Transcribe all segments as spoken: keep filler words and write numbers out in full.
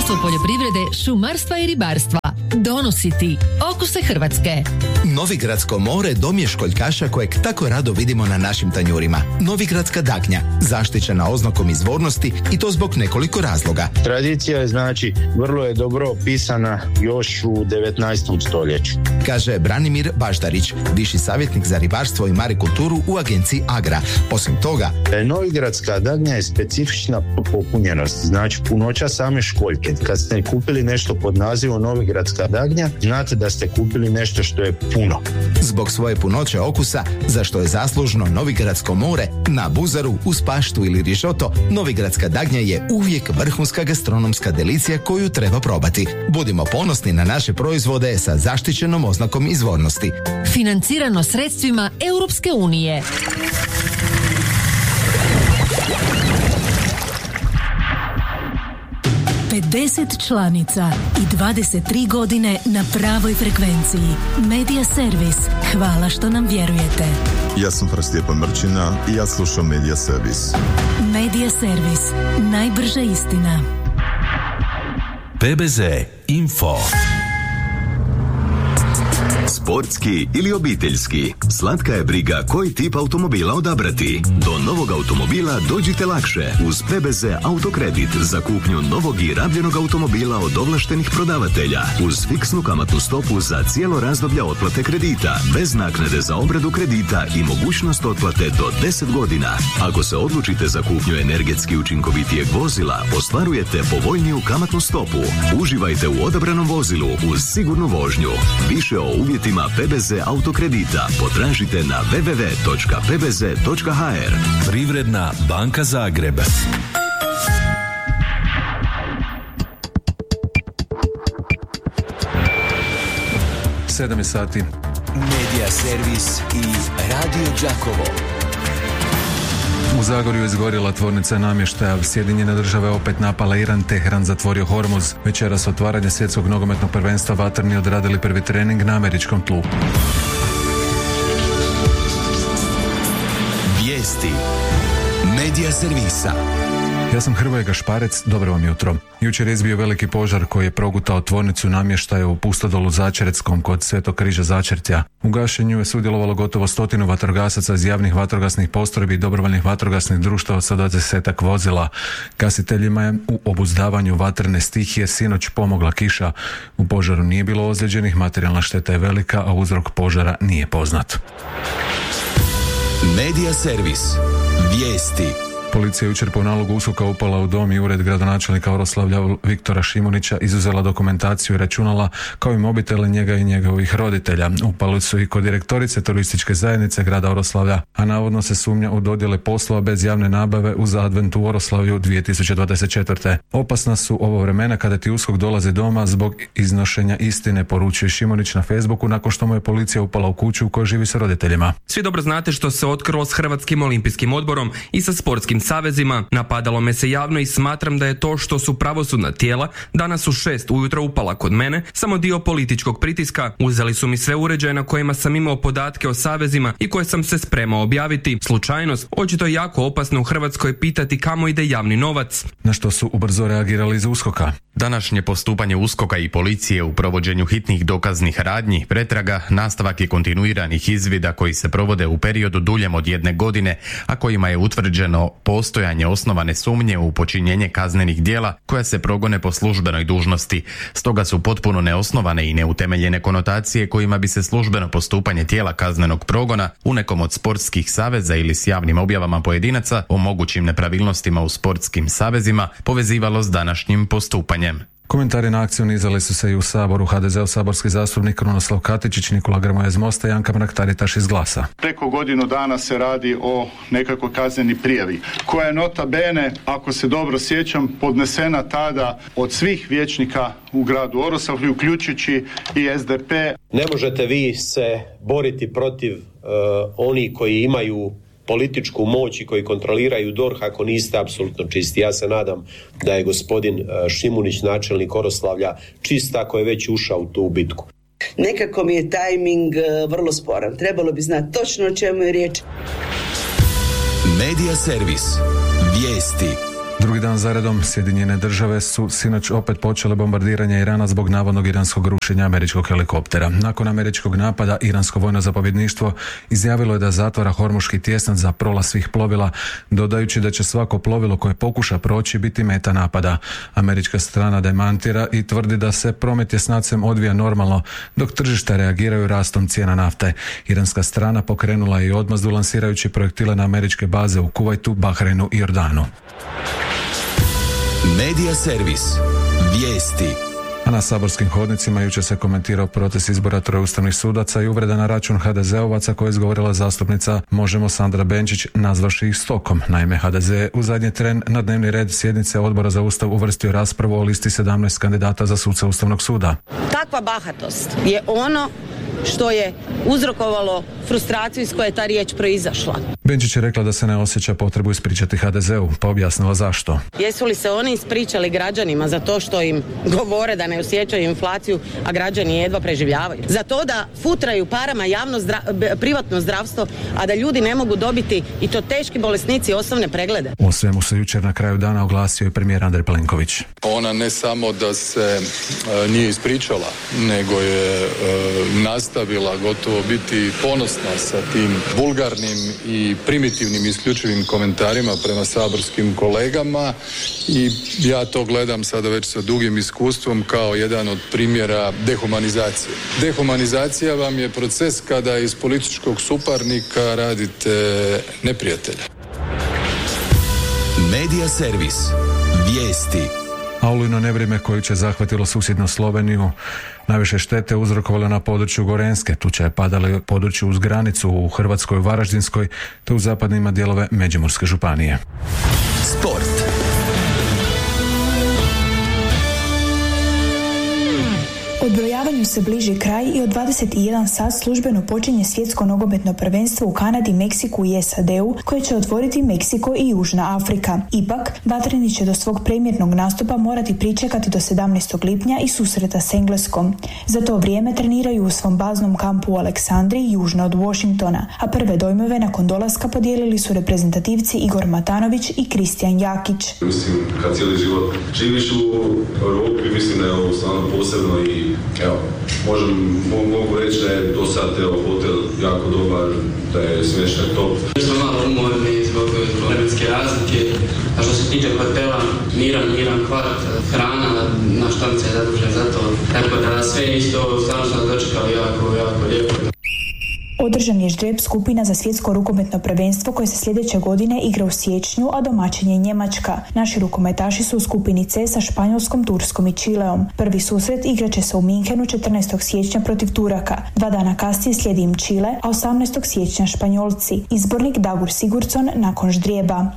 Ministarstvo poljoprivrede, šumarstva i ribarstva donosi ti okuse Hrvatske. Novigradsko more dom je školjkaša kojeg tako rado vidimo na našim tanjurima. Novigradska dagnja, zaštićena oznakom izvornosti i to zbog nekoliko razloga. Tradicija je, znači, vrlo je dobro opisana još u devetnaestom stoljeću. Kaže Branimir Baždarić, viši savjetnik za ribarstvo i marikulturu u agenciji Agra. Osim toga, Novigradska dagnja je specifična po popunjenosti, znači punoća same školjke. Kad ste kupili nešto pod nazivom Novigradska dagnja, znate da ste kupili nešto što je puno. Zbog svoje punoće okusa, za što je zaslužno Novigradsko more, na buzaru, uz paštu ili rižoto, Novigradska dagnja je uvijek vrhunska gastronomska delicija koju treba probati. Budimo ponosni na naše proizvode sa zaštićenom oznakom izvornosti. Financirano sredstvima Europske unije. pedeset članica i dvadeset tri godine na pravoj frekvenciji. Media Servis. Hvala što nam vjerujete. Ja sam Stjepan Mrčina i ja slušam Media Servis. Media Servis. Najbrža istina. P B Z Info. Sportski ili obiteljski, slatka je briga koji tip automobila odabrati. Do novog automobila dođite lakše uz P B Z Autokredit za kupnju novog i rabljenog automobila od ovlaštenih prodavatelja uz fiksnu kamatnu stopu za cijelo razdoblje otplate kredita, bez naknade za obradu kredita i mogućnost otplate do deset godina. Ako se odlučite za kupnju energetski učinkovitijeg vozila, ostvarujete povoljniju kamatnu stopu. Uživajte u odabranom vozilu uz sigurnu vožnju. Više o uvjetima P B Z Autokredita potražite na w w w točka p b z točka h r. Privredna banka Zagreb. Sedam je sati. Media Servis i Radio Đakovo. U Zagorju je izgorjela tvornica namještaja. Sjedinjene države opet napala Iran, Teheran zatvorio Hormuz. Večeras otvaranje svjetskog nogometnog prvenstva vatreni odradili prvi trening na američkom tlu. Vijesti Media Servisa. Ja sam Hrvoje Gašparec, dobro vam jutro. Jučer je izbio veliki požar koji je progutao tvornicu namještaja u Pustodolu Začeretskom kod Svetog križa Začertja. U gašenju je sudjelovalo gotovo stotinu vatrogasaca iz javnih vatrogasnih postrojbi i dobrovoljnih vatrogasnih društava sa dvadesetak vozila. Gasiteljima je u obuzdavanju vatrene stihije sinoć pomogla kiša. U požaru nije bilo ozlijeđenih, materijalna šteta je velika, a uzrok požara nije poznat. Media Servis. Vijesti. Policija je jučer po nalogu USKOK-a upala u dom i ured gradonačelnika Oroslavlja Viktora Šimunića, izuzela dokumentaciju i računala kao i mobitele njega i njegovih roditelja. Upali su i kod direktorice turističke zajednice grada Oroslavlja, a navodno se sumnja u dodjele poslova bez javne nabave uz advent u Oroslavlju dvije tisuće dvadeset četvrte. Opasna su ovo vremena kada ti USKOK dolaze doma zbog iznošenja istine, poručuje Šimunić na Facebooku nakon što mu je policija upala u kuću u kojoj živi sa roditeljima. Svi dobro znate što se otkrilo s Hrvatskim olimpijskim odborom i sa sportskim savezima. Napadalo me se javno i smatram da je to što su pravosudna tijela danas u šest ujutro upala kod mene samo dio političkog pritiska. Uzeli su mi sve uređaje na kojima sam imao podatke o savezima i koje sam se spremao objaviti. Slučajnost, očito je jako opasno u Hrvatskoj pitati kamo ide javni novac. Na što su ubrzo reagirali iz USKOK-a. Današnje postupanje USKOK-a i policije u provođenju hitnih dokaznih radnji, pretraga, nastavak i kontinuiranih izvida koji se provode u periodu duljem od jedne godine, a kojima je utvrđeno postojanje osnovane sumnje u počinjenje kaznenih djela koja se progone po službenoj dužnosti. Stoga su potpuno neosnovane i neutemeljene konotacije kojima bi se službeno postupanje tijela kaznenog progona u nekom od sportskih saveza ili s javnim objavama pojedinaca o mogućim nepravilnostima u sportskim savezima povezivalo s današnjim postupanjem. Komentari na akciju nizali su se i u Saboru. ha de zeo saborski zastupnik Krunoslav Katičić, Nikola Grmoja iz Mosta, Janka Mrak-Taritaš iz Glasa. Preko godinu dana se radi o nekakvoj kazneni prijavi, koja je nota bene, ako se dobro sjećam, podnesena tada od svih vijećnika u gradu Oroslavlju, uključujući i es de pe. Ne možete vi se boriti protiv uh, onih koji imaju političku moć i koji kontroliraju D O R H ako niste apsolutno čisti. Ja se nadam da je gospodin Šimunić, načelnik Oroslavlja, čist ako je već ušao u tu bitku. Nekako mi je tajming vrlo sporan. Trebalo bi znati točno o čemu je riječ. Media Servis. Vijesti. Drugi Drugi dan zaredom Sjedinjene države su sinoć opet počele bombardiranje Irana zbog navodnog iranskog rušenja američkog helikoptera. Nakon američkog napada, iransko vojno zapovjedništvo izjavilo je da zatvara Hormuški tjesnac za prolaz svih plovila, dodajući da će svako plovilo koje pokuša proći biti meta napada. Američka strana demantira i tvrdi da se promet tjesnacem odvija normalno, dok tržišta reagiraju rastom cijena nafte. Iranska strana pokrenula je i odmazdu lansirajući projektile na američke baze u Kuvajtu, Bahreinu i Jordanu. Medija servis. Vijesti. A na saborskim hodnicima jučer se komentirao proces izbora troje ustavnih sudaca i uvreda na račun ha de zeovaca koje je izgovorila zastupnica Možemo Sandra Benčić, nazvaši ih stokom. Naime, ha de ze u zadnji tren na dnevni red sjednice Odbora za Ustav uvrstio raspravu o listi sedamnaest kandidata za suca Ustavnog suda. Takva bahatost je ono što je uzrokovalo frustraciju iz koje je ta riječ proizašla. Benčić je rekla da se ne osjeća potrebu ispričati ha de zeu, pa objasnila zašto. Jesu li se oni ispričali građanima za to što im govore da ne osjećaju inflaciju, a građani jedva preživljavaju? Za to da futraju parama javno zdra, privatno zdravstvo, a da ljudi ne mogu dobiti, i to teški bolesnici, osnovne preglede? O svemu se jučer na kraju dana oglasio i premijer Andrej Plenković. Ona ne samo da se e, nije ispričala, nego je e, nastavila gotovo biti ponosna sa tim vulgarnim i primitivnim isključivim komentarima prema saborskim kolegama, i ja to gledam sada već sa dugim iskustvom kao jedan od primjera dehumanizacije. Dehumanizacija vam je proces kada iz političkog suparnika radite neprijatelja. Medija servis. Vijesti. A olujno nevrijeme koje će zahvatilo susjednu Sloveniju najviše štete uzrokovalo na području Gorenske. Tuča je padala u području uz granicu u Hrvatskoj, Varaždinskoj te u zapadnima dijelove Međimurske županije. Sport. Odbrojavanju se bliži kraj i od dvadeset jedan sat službeno počinje svjetsko nogometno prvenstvo u Kanadi, Meksiku i es a de u koje će otvoriti Meksiko i Južna Afrika. Ipak, vatreni će do svog premijernog nastupa morati pričekati do sedamnaestog lipnja i susreta s Engleskom. Za to vrijeme treniraju u svom baznom kampu u Aleksandriji, južno od Washingtona, a prve dojmove nakon dolaska podijelili su reprezentativci Igor Matanović i Kristijan Jakić. Mislim, kad cijeli život živiš u Europi, mislim da je ovo stvarno posebno i evo, možem, mogu reći da je do sad evo, hotel jako dobar, da je smještaj top. Mi smo malo umorni zbog vremenske razlike, a što se tiče hotela, miran, miran kvart, hrana, na štance je zadužen za to, tako da sve isto stvarno smo dočekali jako, jako lijepo. Održan je ždrijeb skupina za svjetsko rukometno prvenstvo koje se sljedeće godine igra u siječnju, a domaćin je Njemačka. Naši rukometaši su u skupini C sa Španjolskom, Turskom i Čileom. Prvi susret igraće se u Minhenu četrnaestog siječnja protiv Turaka. Dva dana kasnije slijedi im Čile, a osamnaestog siječnja Španjolci. Izbornik Dagur Sigurdsson nakon ždrijeba.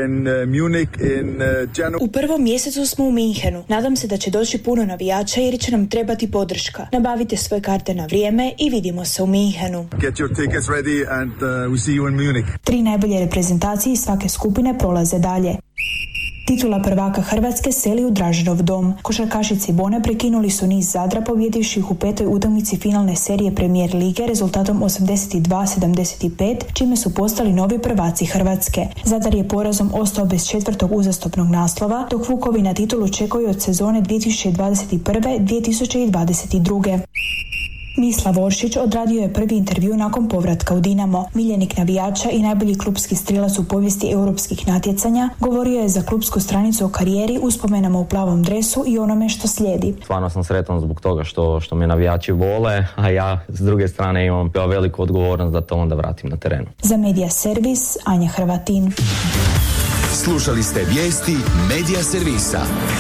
U prvom mjesecu smo u Minhenu. Nadam se da će doći puno navijača jer će nam trebati podrška. Nabavite svoje karte na vrijeme i vidimo se u Minhenu. Your tickets ready and uh, we see you in Munich. Tri najbolje reprezentacije iz svake skupine prolaze dalje. Titula prvaka Hrvatske seli u Draženov dom. Košarkašice Bone prekinuli su niz Zadra pobjedivši ih u petoj utakmici finalne serije Premijer lige rezultatom osamdeset dva sedamdeset pet, čime su postali novi prvaci Hrvatske. Zadar je porazom ostao bez četvrtog uzastopnog naslova, dok Vukovi na titulu čekaju od sezone dvije tisuće dvadeset prve dvije tisuće dvadeset druge. Mislav Oršić odradio je prvi intervju nakon povratka u Dinamo. Miljenik navijača i najbolji klupski strilac u povijesti europskih natjecanja govorio je za klupsku stranicu o karijeri, uspomenama u plavom dresu i onome što slijedi. Stvarno sam sretan zbog toga što, što me navijači vole, a ja s druge strane imam veliku odgovornost da to onda vratim na terenu. Za Medija servis, Anja Hrvatin. Slušali ste vijesti Medija servisa.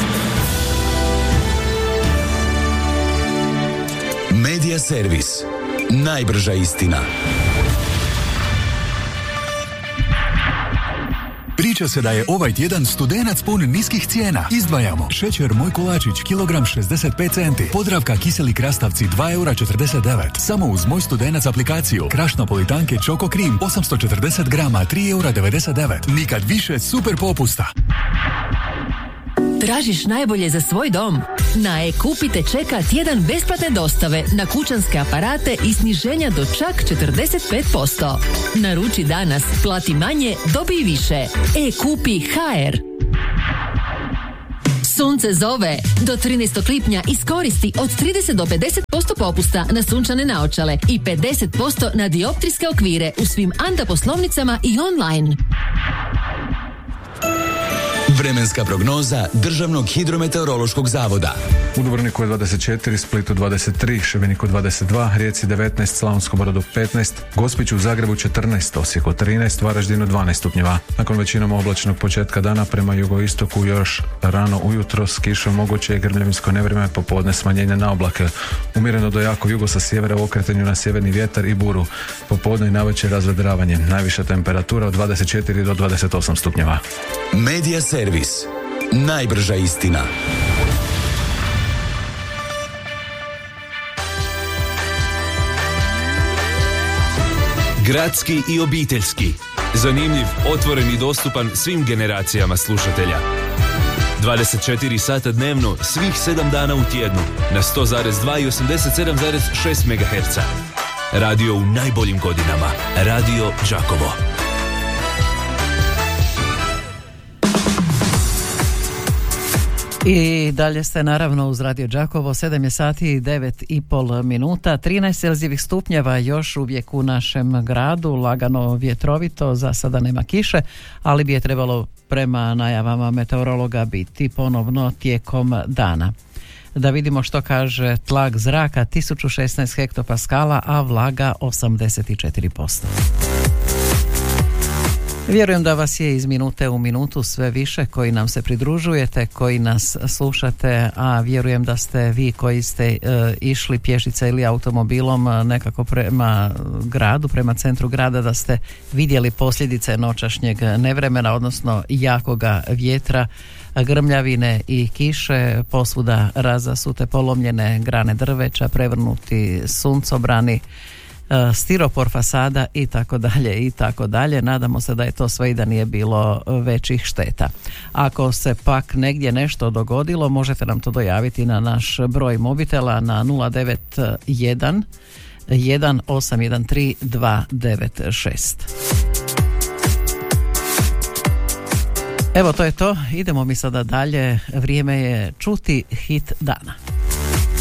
Medija servis. Najbrža istina. Priča se da je ovaj tjedan Studenac pun niskih cijena. Izdvajamo šećer Moj kolačić kilogram šezdeset pet centi, Podravka kiseli krastavci dva eura četrdeset devet. Samo uz Moj Studenac aplikaciju. Kraš Napolitanke Čoko Krim osamsto četrdeset grama tri eura devedeset devet. Nikad više super popusta. Tražiš najbolje za svoj dom? Na e-Kupi te čeka tjedan besplatne dostave na kućanske aparate i sniženja do čak četrdeset pet posto. Naruči danas, plati manje, dobij više. e-Kupi ha er. Sunce zove. Do trinaestog lipnja iskoristi od trideset do pedeset posto popusta na sunčane naočale i pedeset posto na dioptrijske okvire u svim Anta poslovnicama i online. Vremenska prognoza Državnog hidrometeorološkog zavoda. U Dubrovniku je dvadeset četiri, Splitu dvadeset tri, Šibeniku dvadeset dva, Rijeci devetnaest, Slavonskom Brodu petnaest, Gospiću u Zagrebu četrnaest, Osijeku trinaest, Varaždinu dvanaest stupnjeva. Nakon većinom oblačnog početka dana prema jugoistoku još rano ujutro s kišom moguće je grmljavinsko nevrijeme, popodne smanjenje na oblake. Umjereno do jako jugo sa sjevera u okretanju na sjeverni vjetar i buru. Popodne i navečer razvedravanje. Najviša temperatura od dvadeset četiri do dvadeset osam stupnjeva. Medija Servis. Najbrža istina. Gradski i obiteljski. Zanimljiv, otvoren i dostupan svim generacijama slušatelja. dvadeset četiri sata dnevno, svih sedam dana u tjednu, na sto zarez dva i osamdeset sedam zarez šest megaherca. Radio u najboljim godinama. Radio Đakovo. I dalje ste naravno uz Radio Đakovo, sedam je sati i devet i pol minuta, trinaest celzijevih stupnjeva još uvijek u našem gradu, lagano vjetrovito, za sada nema kiše, ali bi je trebalo prema najavama meteorologa biti ponovno tijekom dana. Da vidimo što kaže tlak zraka, tisuću šesnaest hektopaskala, a vlaga osamdeset četiri posto. Vjerujem da vas je iz minute u minutu sve više koji nam se pridružujete, koji nas slušate, a vjerujem da ste vi koji ste e, išli pješice ili automobilom nekako prema gradu, prema centru grada, da ste vidjeli posljedice noćašnjeg nevremena, odnosno jakoga vjetra, grmljavine i kiše, posvuda razasute polomljene grane drveća, prevrnuti suncobrani, stiropor fasada i tako dalje i tako dalje. Nadamo se da je to sve i da nije bilo većih šteta. Ako se pak negdje nešto dogodilo, možete nam to dojaviti na naš broj mobitela na nula devet jedan jedan osam jedan tri dva devet šest. Evo, to je to. Idemo mi sada dalje. Vrijeme je čuti hit dana.